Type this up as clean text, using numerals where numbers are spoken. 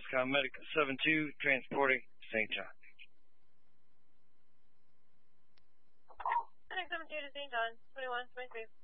Foxconn Medical 72, transporting St. John. 72 to St. John, 2123.